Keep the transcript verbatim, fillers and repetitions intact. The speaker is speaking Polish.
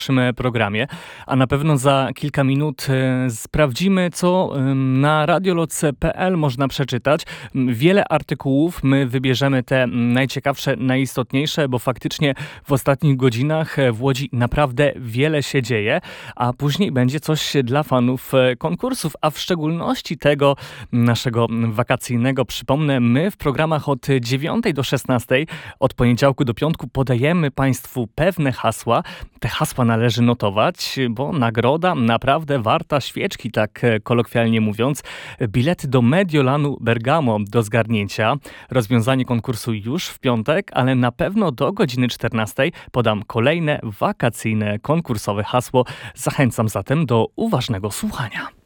naszym programie, a na pewno za kilka minut e, sprawdzimy, co em, na radioloc kropka pe el można przeczytać. M, Wiele artykułów, my wybierzemy te m, najciekawsze, najistotniejsze, bo faktycznie w ostatnich godzinach e, w Łodzi naprawdę wiele się dzieje, a później będzie coś dla fanów e, konkursów, a w szczególności tego naszego m, wakacyjnego. Przypomnę, my w programach od dziewiątej do szesnastej, od poniedziałku do piątku podajemy Państwu pewne hasła. Te hasła należy notować, bo nagroda naprawdę warta świeczki, tak e, kolokwialnie mówiąc. Bilety do Mediolanu Bergamo do zgarnięcia. Rozwiązanie konkursu już w piątek, ale na pewno do godziny czternastej podam kolejne wakacyjne konkursowe hasło. Zachęcam zatem do uważnego słuchania.